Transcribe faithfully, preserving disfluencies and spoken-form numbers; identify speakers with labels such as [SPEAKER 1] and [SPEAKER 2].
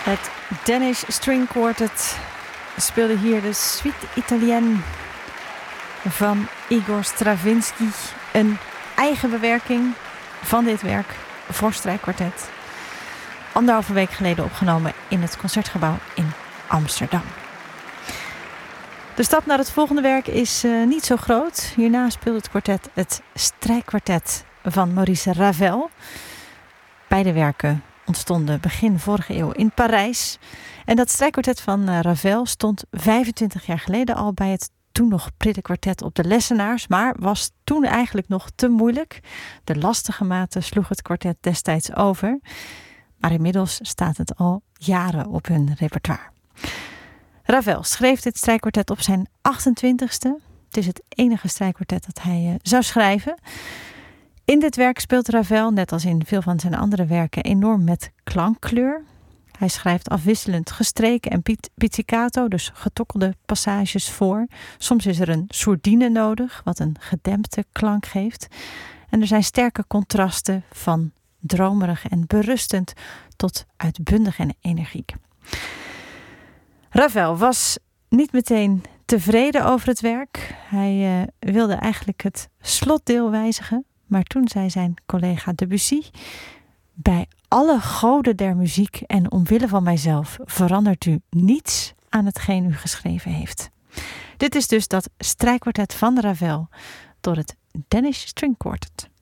[SPEAKER 1] Het Danish String Quartet speelde hier de Suite Italienne van Igor Stravinsky. Een eigen bewerking van dit werk voor strijkkwartet. Anderhalve week geleden opgenomen in het Concertgebouw in Amsterdam. De stap naar het volgende werk is uh, niet zo groot. Hierna speelt het kwartet het strijkkwartet van Maurice Ravel. Beide werken ontstonden begin vorige eeuw in Parijs. En dat strijkkwartet van uh, Ravel stond vijfentwintig jaar geleden al bij het toen nog prille kwartet op de lessenaars, maar was toen eigenlijk nog te moeilijk. De lastige maten sloeg het kwartet destijds over. Maar inmiddels staat het al jaren op hun repertoire. Ravel schreef dit strijkkwartet op zijn achtentwintigste. Het is het enige strijkkwartet dat hij uh, zou schrijven. In dit werk speelt Ravel, net als in veel van zijn andere werken, enorm met klankkleur. Hij schrijft afwisselend gestreken en pizzicato, dus getokkelde passages voor. Soms is er een sourdine nodig, wat een gedempte klank geeft. En er zijn sterke contrasten van dromerig en berustend tot uitbundig en energiek. Ravel was niet meteen tevreden over het werk. Hij uh, wilde eigenlijk het slotdeel wijzigen. Maar toen zei zijn collega Debussy: bij alle goden der muziek en omwille van mijzelf verandert u niets aan hetgeen u geschreven heeft. Dit is dus dat strijkkwartet van Ravel door het Danish String Quartet.